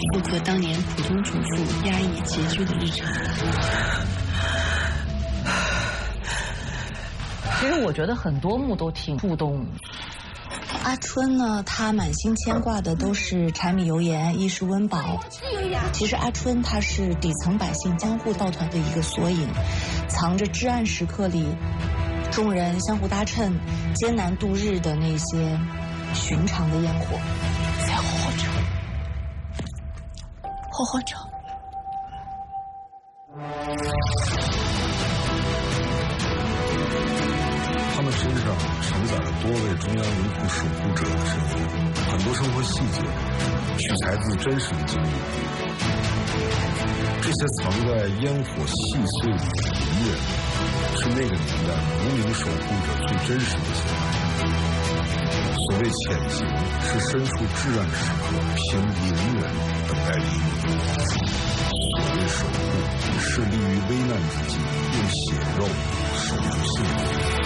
复刻当年普通主妇压抑拮据的日常。 其实我觉得很多幕都挺触动。 阿春呢，他满心牵挂的都是柴米油盐、衣食温饱。其实阿春他是底层百姓江湖抱团的一个缩影，藏着至暗时刻里众人相互搭衬、艰难度日的那些寻常的烟火。 再好好吃， 好好吃。 他们身上承载了多位中央文库守护者的身份，很多生活细节取材自真实的经历。这些藏在烟火细碎里的隐忍，是那个年代无名守护者最真实的情感。所谓潜行，是身处至暗时刻，凭隐忍等待黎明；所谓守护，是立于危难之际，用血肉守住幸福。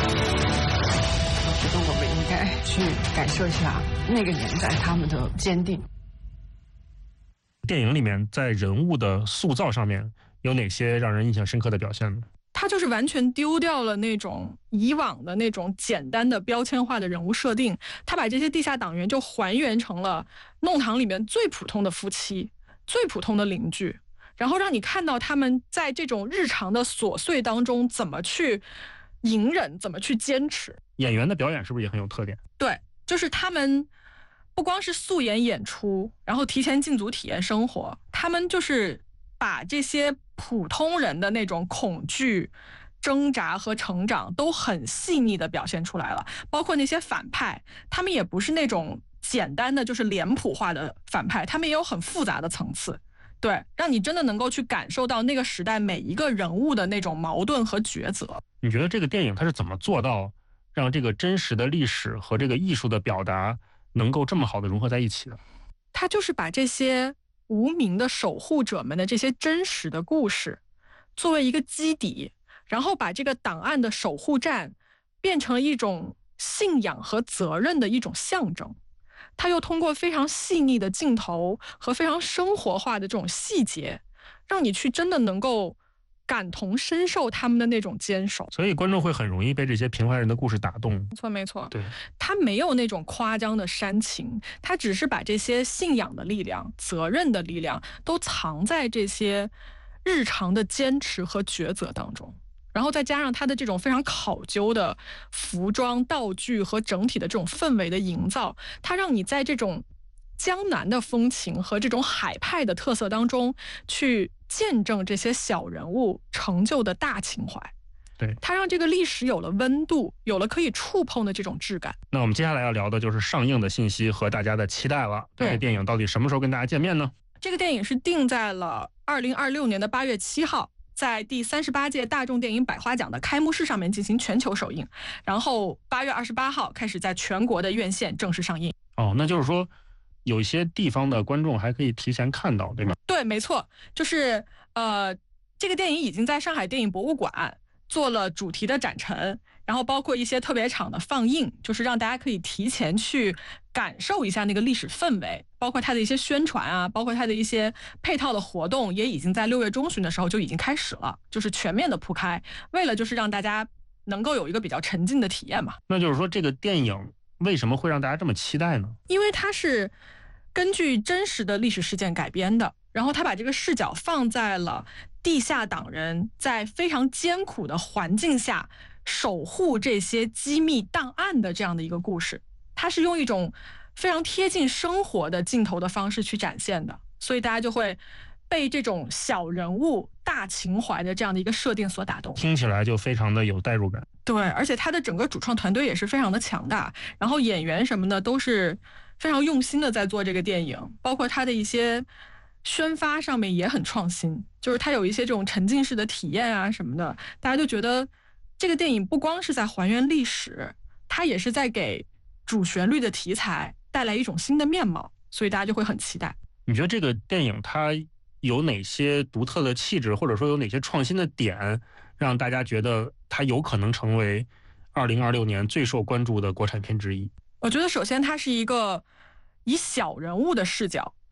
我觉得我们应该去感受一下那个年代他们的坚定。 电影里面在人物的塑造上面有哪些让人印象深刻的表现呢？ 他就是完全丢掉了那种以往的那种简单的标签化的人物设定，他把这些地下党员就还原成了弄堂里面最普通的夫妻、最普通的邻居，然后让你看到他们在这种日常的琐碎当中怎么去隐忍，怎么去坚持。 演员的表演是不是也很有特点？ 对，就是他们不光是素颜演出，然后提前进组体验生活，他们就是把这些普通人的那种恐惧、挣扎和成长都很细腻地表现出来了。包括那些反派，他们也不是那种简单的就是脸谱化的反派，他们也有很复杂的层次。对，让你真的能够去感受到那个时代每一个人物的那种矛盾和抉择。 你觉得这个电影它是怎么做到让这个真实的历史和这个艺术的表达能够这么好的融合在一起的？ 他就是把这些无名的守护者们的这些真实的故事作为一个基底，然后把这个档案的守护站变成了一种信仰和责任的一种象征。他又通过非常细腻的镜头和非常生活化的这种细节，让你去真的能够感同身受他们的那种坚守， 所以观众会很容易被这些平凡人的故事打动。 没错没错， 对， 他没有那种夸张的煽情，他只是把这些信仰的力量、责任的力量都藏在这些日常的坚持和抉择当中，然后再加上他的这种非常考究的服装、道具和整体的这种氛围的营造，他让你在这种江南的风情和这种海派的特色当中去见证这些小人物成就的大情怀。 对， 它让这个历史有了温度，有了可以触碰的这种质感。 那我们接下来要聊的就是上映的信息和大家的期待了。这个电影到底什么时候跟大家见面呢？ 这个电影是定在了2026年的8月7号，在第38届大众电影百花奖的开幕式上面进行全球首映，然后8月28号开始在全国的院线正式上映。 哦，那就是说有一些地方的观众还可以提前看到，对吗？ 对，没错，就是这个电影已经在上海电影博物馆做了主题的展陈，然后包括一些特别场的放映，就是让大家可以提前去感受一下那个历史氛围，包括它的一些宣传啊，包括它的一些配套的活动，也已经在6月中旬的时候就已经开始了，就是全面的铺开，为了就是让大家能够有一个比较沉浸的体验嘛。 那就是说这个电影为什么会让大家这么期待呢？ 因为它是根据真实的历史事件改编的，然后他把这个视角放在了地下党人在非常艰苦的环境下守护这些机密档案的这样的一个故事，他是用一种非常贴近生活的镜头的方式去展现的，所以大家就会被这种小人物大情怀的这样的一个设定所打动， 听起来就非常的有代入感。 对，而且他的整个主创团队也是非常的强大，然后演员什么的都是非常用心的在做这个电影，包括他的一些宣发上面也很创新，就是他有一些这种沉浸式的体验啊什么的，大家就觉得这个电影不光是在还原历史，它也是在给主旋律的题材带来一种新的面貌，所以大家就会很期待。 你觉得这个电影它有哪些独特的气质，或者说有哪些创新的点，让大家觉得它有可能成为2026年最受关注的国产片之一？ 我觉得首先它是一个以小人物的视角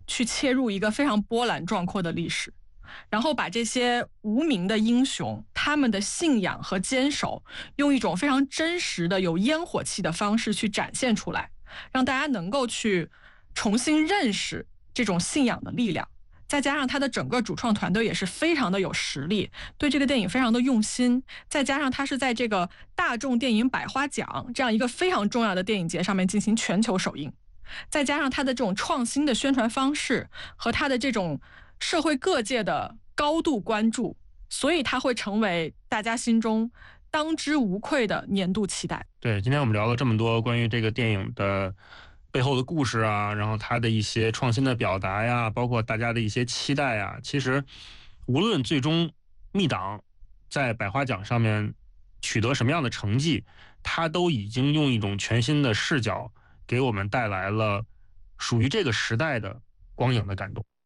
去切入一个非常波澜壮阔的历史，然后把这些无名的英雄他们的信仰和坚守，用一种非常真实的有烟火气的方式去展现出来，让大家能够去重新认识这种信仰的力量。再加上他的整个主创团队也是非常的有实力，对这个电影非常的用心，再加上他是在这个大众电影百花奖这样一个非常重要的电影节上面进行全球首映，再加上他的这种创新的宣传方式和他的这种社会各界的高度关注，所以他会成为大家心中当之无愧的年度期待。 对，今天我们聊了这么多关于这个电影的背后的故事啊，然后它的一些创新的表达呀，包括大家的一些期待呀，其实无论最终密档在百花奖上面取得什么样的成绩，它都已经用一种全新的视角给我们带来了属于这个时代的光影的感动。